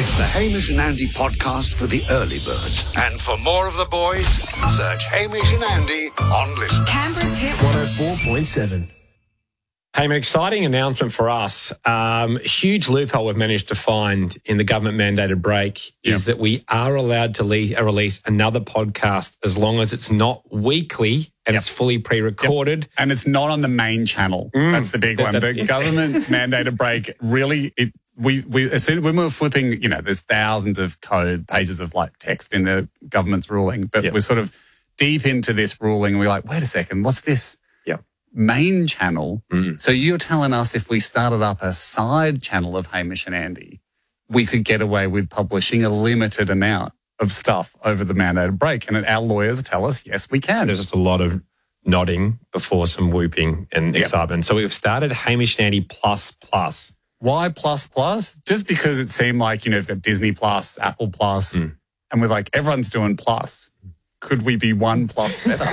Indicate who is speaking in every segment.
Speaker 1: It's the Hamish and Andy podcast for the early birds. And for more of the boys, search Hamish and Andy on Listen.
Speaker 2: Canberra's Hit
Speaker 3: 104.7.
Speaker 4: Hey, an exciting announcement for us. Huge loophole we've managed to find in the government-mandated break is that we are allowed to release another podcast as long as it's not weekly and it's fully pre-recorded.
Speaker 5: And it's not on the main channel. That's the big one. The government-mandated break really... as soon when we were flipping, there's thousands of code pages of like text in the government's ruling, but we're sort of deep into this ruling. And we're like, wait a second, what's this main channel? So you're telling us if we started up a side channel of Hamish and Andy, we could get away with publishing a limited amount of stuff over the mandated break? And our lawyers tell us, yes, we can.
Speaker 4: There's just a lot of nodding before some whooping and excitement. So we've started Hamish and Andy Plus Plus.
Speaker 5: Why plus plus? Just because it seemed like, you've got Disney Plus, Apple Plus, and we're like, everyone's doing plus. Could we be one plus better?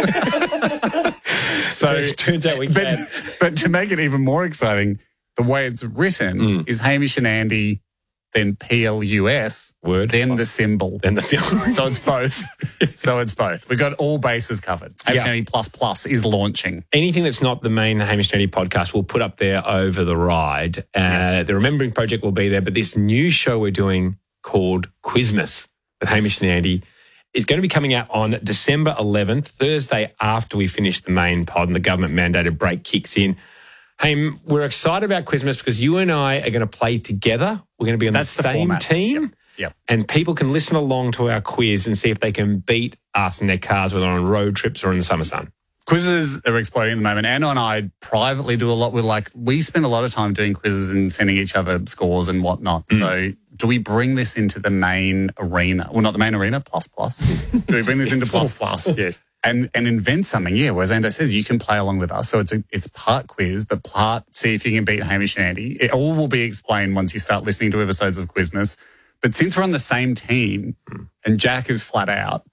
Speaker 5: So
Speaker 4: it turns out we can.
Speaker 5: But to make it even more exciting, the way it's written is Hamish and Andy, then PLUS, then the symbol.
Speaker 4: Then the symbol.
Speaker 5: So it's both. We've got all bases covered. Hamish and Andy Plus Plus is launching.
Speaker 4: Anything that's not the main Hamish and Andy podcast, we'll put up there over the ride. The Remembering Project will be there, but this new show we're doing called Quizmas with Hamish and Andy is going to be coming out on December 11th, Thursday after we finish the main pod and the government-mandated break kicks in. Hey, we're excited about Quizmas because you and I are going to play together. We're going to be on the same team.
Speaker 5: Yep.
Speaker 4: And people can listen along to our quiz and see if they can beat us in their cars, whether on road trips or in the summer sun.
Speaker 5: Quizzes are exploding at the moment. Anna and I privately do a lot. We spend a lot of time doing quizzes and sending each other scores and whatnot. So do we bring this into the main arena? Well, not the main arena, plus. Do we bring this into plus?
Speaker 4: Yes.
Speaker 5: And invent something, whereas Ando says you can play along with us. So it's part quiz, but part see if you can beat Hamish and Andy. It all will be explained once you start listening to episodes of Quizmas. But since we're on the same team and Jack is flat out,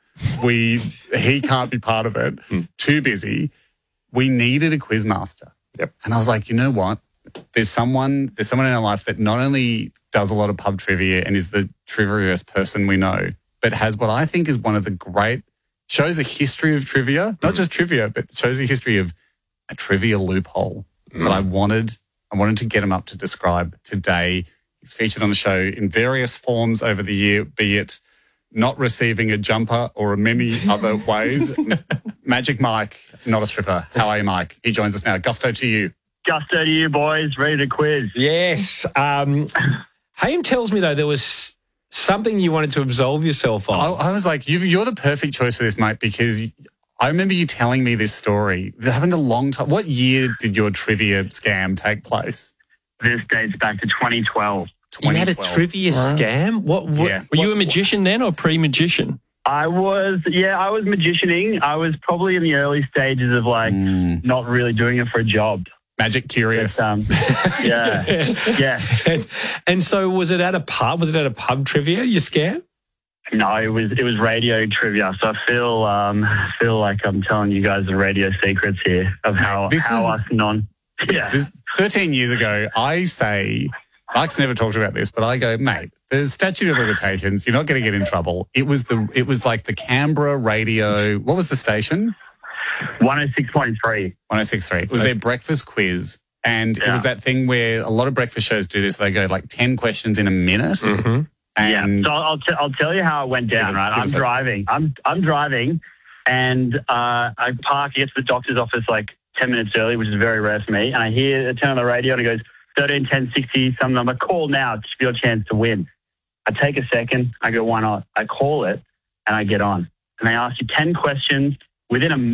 Speaker 5: he can't be part of it, too busy, we needed a quizmaster.
Speaker 4: Yep.
Speaker 5: And I was like, you know what? There's someone in our life that not only does a lot of pub trivia and is the triviaest person we know, but has what I think is one of the great, shows a history of trivia, not just trivia, but shows a history of a trivia loophole that I wanted to get him up to describe today. He's featured on the show in various forms over the year, be it not receiving a jumper or many other ways. Magic Mike, not a stripper. How are you, Mike? He joins us now. Gusto to you.
Speaker 6: Gusto to you, boys. Ready to quiz.
Speaker 4: Yes. Haim tells me, though, there was something you wanted to absolve yourself of.
Speaker 5: I was like, you're the perfect choice for this, mate, because I remember you telling me this story. It happened a long time. What year did your trivia scam take place?
Speaker 6: This dates back to 2012.
Speaker 4: You had a trivia scam? What?
Speaker 7: Were you a magician then or pre-magician?
Speaker 6: I was magicianing. I was probably in the early stages of not really doing it for a job.
Speaker 5: Magic curious.
Speaker 6: But, yeah.
Speaker 4: And so was it at a pub? Was it at a pub trivia, your scam?
Speaker 6: No, it was radio trivia. So I feel like I'm telling you guys the radio secrets here of how us non. Yeah.
Speaker 5: 13 years ago, I say, Mike's never talked about this, but I go, mate, there's statute of limitations. You're not going to get in trouble. It was like the Canberra radio. What was the station?
Speaker 6: 106.3.
Speaker 5: 106.3. It was their breakfast quiz. And it was that thing where a lot of breakfast shows do this. They go like 10 questions in a minute.
Speaker 4: Mm-hmm.
Speaker 6: And so I'll tell you how it went down, right? I'm driving. I'm driving and I park, get to the doctor's office like 10 minutes early, which is very rare for me. And I hear it turn on the radio and it goes 13 10 60 some number. Call now. It's your chance to win. I take a second. I go, why not? I call it and I get on. And they ask you 10 questions within a